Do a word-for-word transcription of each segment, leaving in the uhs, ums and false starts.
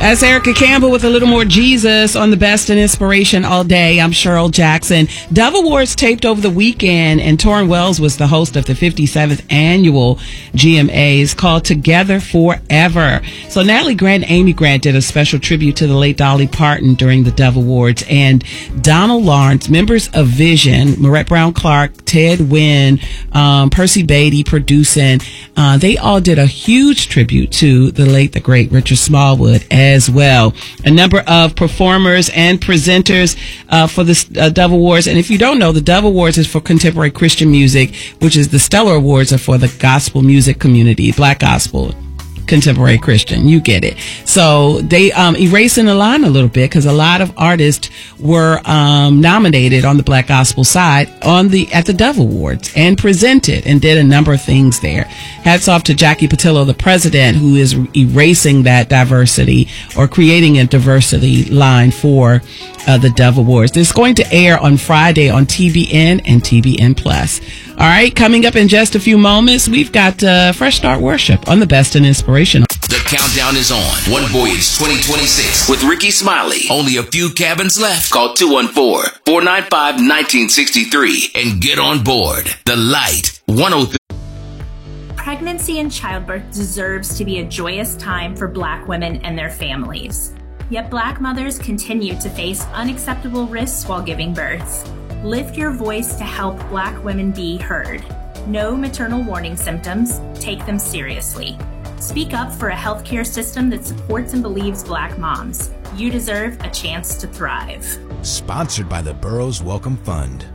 That's Erica Campbell with a little more Jesus on the best in inspiration all day. I'm Cheryl Jackson. Dove Awards taped over the weekend, and Torrin Wells was the host of the fifty-seventh annual G M As called Together Forever. So Natalie Grant and Amy Grant did a special tribute to the late Dolly Parton during the Dove Awards, and Donald Lawrence, members of Vision, Marette Brown Clark, Ted Wynn, um, Percy Beatty producing, uh, they all did a huge tribute to the late, the great Richard Smallwood as well. A number of performers and presenters uh, for the uh, Dove Awards. And if you don't know, the Dove Awards is for contemporary Christian music, which is the Stellar Awards are for the gospel music community, black gospel, contemporary Christian. You get it. So they um erasing the line a little bit, because a lot of artists were um nominated on the black gospel side on the at the Dove Awards and presented and did a number of things there. Hats off to Jackie Patillo, the president, who is erasing that diversity or creating a diversity line for uh, the Dove Awards. It's going to air on Friday on T B N and T B N Plus. All right, coming up in just a few moments, we've got uh, Fresh Start Worship on the Best in Inspiration. The countdown is on. One Voyage twenty twenty-six with Ricky Smiley. Only a few cabins left. Call two one four, four nine five, one nine six three and get on board. The Light one oh three. Pregnancy and childbirth deserves to be a joyous time for Black women and their families. Yet Black mothers continue to face unacceptable risks while giving birth. Lift your voice to help Black women be heard. Know maternal warning symptoms. Take them seriously. Speak up for a healthcare system that supports and believes Black moms. You deserve a chance to thrive. Sponsored by the Burroughs Welcome Fund.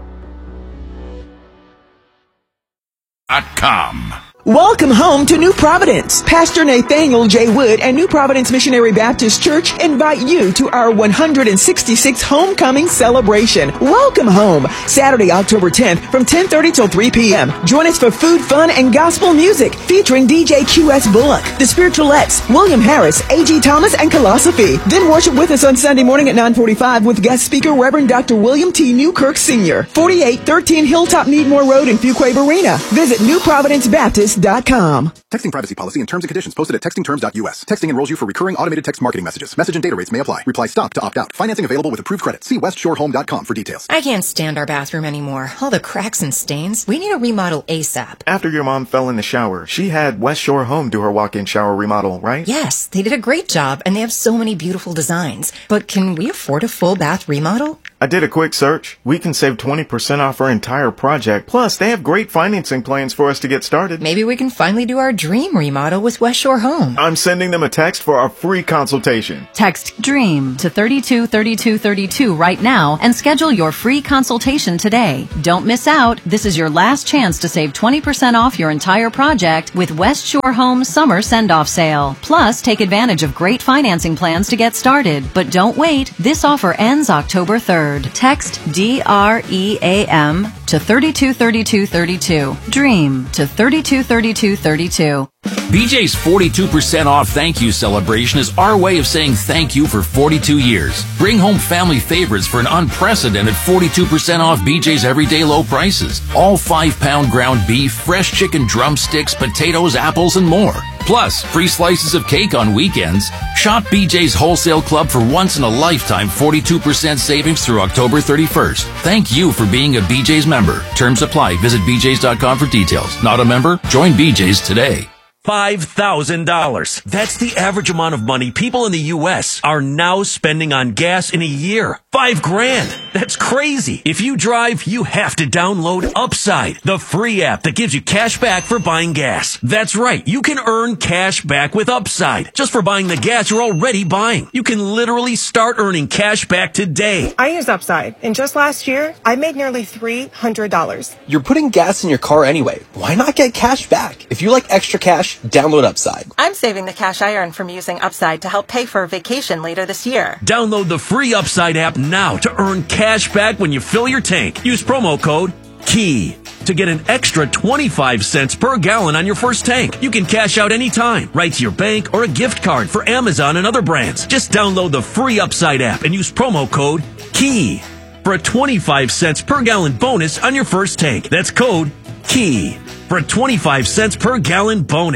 .com. Welcome home to New Providence. Pastor Nathaniel J. Wood and New Providence Missionary Baptist Church invite you to our one hundred sixty-sixth homecoming celebration. Welcome home. Saturday, October tenth from ten thirty till three p.m. Join us for food, fun, and gospel music featuring D J Q S Bullock, The Spiritualettes, William Harris, A G Thomas, and Philosophy. Then worship with us on Sunday morning at nine forty-five with guest speaker Reverend Doctor William T. Newkirk Senior forty-eight thirteen Hilltop Needmore Road in Fuquay Arena. Visit new providence baptist dot com. Texting privacy policy and terms and conditions posted at texting terms dot u s. Texting enrolls you for recurring automated text marketing messages. Message and data rates may apply. Reply stop to opt out. Financing available with approved credit. See west shore home dot com for details. I can't stand our bathroom anymore. All the cracks and stains. We need a remodel ASAP. After your mom fell in the shower, she had West Shore Home do her walk-in shower remodel, right? Yes, they did a great job, and they have so many beautiful designs. But can we afford a full bath remodel? I did a quick search. We can save twenty percent off our entire project. Plus, they have great financing plans for us to get started. Maybe we can finally do our dream remodel with West Shore Home. I'm sending them a text for our free consultation. Text DREAM to thirty-two thirty-two thirty-two right now and schedule your free consultation today. Don't miss out. This is your last chance to save twenty percent off your entire project with West Shore Home Summer Send-Off Sale. Plus, take advantage of great financing plans to get started. But don't wait. This offer ends October third. Text D R E A M to thirty-two thirty-two thirty-two. DREAM to thirty-two thirty-two thirty-two. B J's forty-two percent off thank you celebration is our way of saying thank you for forty-two years. Bring home family favorites for an unprecedented forty-two percent off B J's everyday low prices. All five pound ground beef, fresh chicken drumsticks, potatoes, apples, and more. Plus, free slices of cake on weekends. Shop B J's Wholesale Club for once in a lifetime forty-two percent savings through October thirty-first. Thank you for being a B J's member. Terms apply. Visit b j's dot com for details. Not a member? Join B J's today. five thousand dollars. That's the average amount of money people in the U S are now spending on gas in a year. Five grand. That's crazy. If you drive, you have to download Upside, the free app that gives you cash back for buying gas. That's right. You can earn cash back with Upside just for buying the gas you're already buying. You can literally start earning cash back today. I use Upside, and just last year, I made nearly three hundred dollars. You're putting gas in your car anyway. Why not get cash back? If you like extra cash, download Upside. I'm saving the cash I earn from using Upside to help pay for a vacation later this year. Download the free Upside app now to earn cash back when you fill your tank. Use promo code KEY to get an extra twenty-five cents per gallon on your first tank. You can cash out anytime, right to your bank or a gift card for Amazon and other brands. Just download the free Upside app and use promo code KEY for a twenty-five cents per gallon bonus on your first tank. That's code KEY for a twenty-five cents per gallon bonus.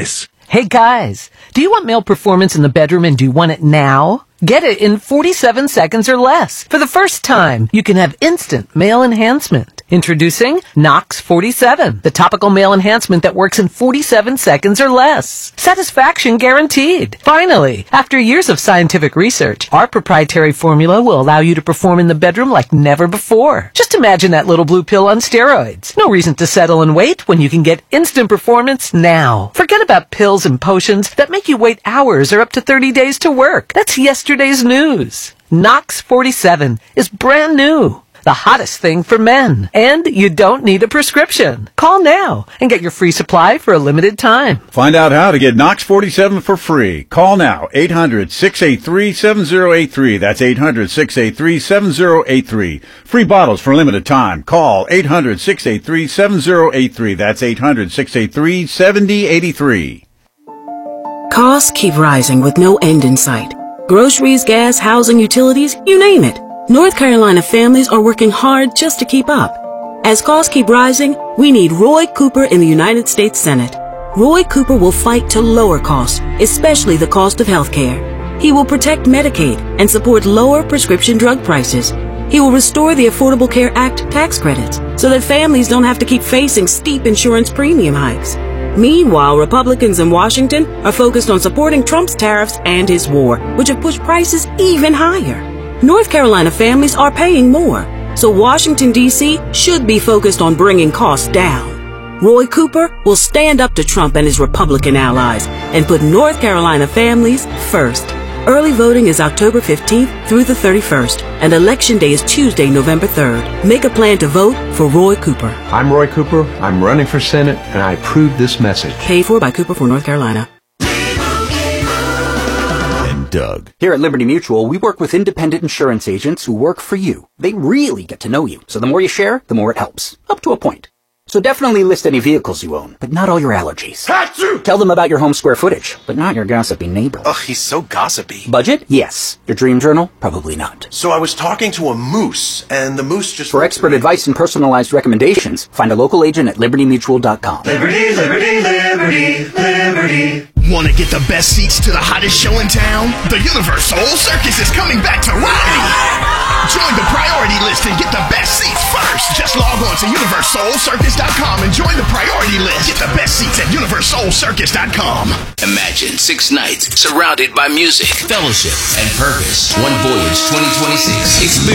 Hey guys, do you want male performance in the bedroom and do you want it now? Get it in forty-seven seconds or less. For the first time, you can have instant male enhancement. Introducing Nox forty-seven, the topical male enhancement that works in forty-seven seconds or less. Satisfaction guaranteed. Finally, after years of scientific research, our proprietary formula will allow you to perform in the bedroom like never before. Just imagine that little blue pill on steroids. No reason to settle and wait when you can get instant performance now. Forget about pills and potions that make you wait hours or up to thirty days to work. That's yesterday's news. Nox forty-seven is brand new. The hottest thing for men. And you don't need a prescription. Call now and get your free supply for a limited time. Find out how to get Nox forty-seven for free. Call now, eight hundred, six eight three, seven zero eight three. That's eight hundred, six eight three, seven zero eight three. Free bottles for a limited time. Call eight hundred, six eight three, seven zero eight three. That's eight hundred, six eight three, seven zero eight three. Costs keep rising with no end in sight. Groceries, gas, housing, utilities, you name it. North Carolina families are working hard just to keep up. As costs keep rising, we need Roy Cooper in the United States Senate. Roy Cooper will fight to lower costs, especially the cost of health care. He will protect Medicaid and support lower prescription drug prices. He will restore the Affordable Care Act tax credits so that families don't have to keep facing steep insurance premium hikes. Meanwhile, Republicans in Washington are focused on supporting Trump's tariffs and his war, which have pushed prices even higher. North Carolina families are paying more, so Washington, D C should be focused on bringing costs down. Roy Cooper will stand up to Trump and his Republican allies and put North Carolina families first. Early voting is October fifteenth through the thirty-first, and Election Day is Tuesday, November third. Make a plan to vote for Roy Cooper. I'm Roy Cooper. I'm running for Senate, and I approve this message. Paid for by Cooper for North Carolina. Doug. Here at Liberty Mutual, we work with independent insurance agents who work for you. They really get to know you. So the more you share, the more it helps. Up to a point. So definitely list any vehicles you own, but not all your allergies. Tell them about your home square footage, but not your gossipy neighbor. Ugh, he's so gossipy. Budget? Yes. Your dream journal? Probably not. So I was talking to a moose, and the moose just... For expert advice and personalized recommendations, find a local agent at liberty mutual dot com. Liberty, liberty, liberty, liberty. Want to get the best seats to the hottest show in town? The Universal Circus is coming back to Raleigh. Join the priority list and get the best seats first. Just log on to universal circus dot com and join the priority list. Get the best seats at universal circus dot com. Imagine six nights surrounded by music, fellowship, and purpose. One Voyage twenty twenty-six. Experience